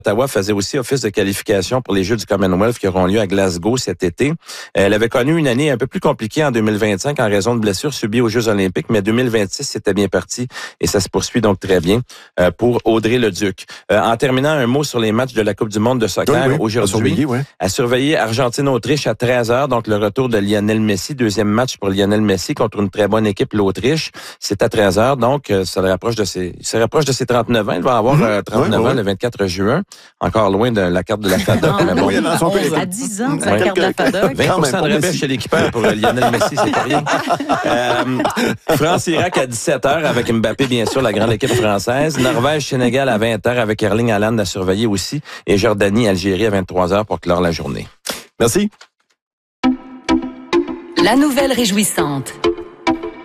Ottawa faisait aussi office de qualification pour les Jeux du Commonwealth qui auront lieu à Glasgow cet été. Elle avait connu une année un peu plus compliquée en 2025 en raison de blessures subies aux Jeux olympiques, mais 2026, c'était bien parti et ça se poursuit donc très bien pour Audrey Leduc. En terminant, un mot sur les matchs de la Coupe du monde de soccer aujourd'hui. À surveiller Argentine-Autriche à 13h, donc le retour de Lionel Messi, deuxième match pour Lionel Messi contre une très bonne équipe, l'Autriche. C'est à 13h, donc il se rapproche de ses 39 ans. Il va avoir 39 ans le 24 juin. Encore loin de la carte de la FADA. Mais bon, à 10 ans, la carte de la FADA. 20% de rabais chez l'équipeur pour Lionel Messi, c'est pas rien. France-Irak à 17h avec Mbappé, bien sûr, la grande équipe française. Norvège-Sénégal à 20h avec Erling Haaland à surveiller aussi. Et Jordanie-Algérie à 23h pour clore la journée. Merci. La nouvelle réjouissante.